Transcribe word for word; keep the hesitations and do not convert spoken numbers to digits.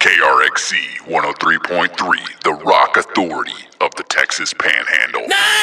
K R X C one oh three point three, The Rock.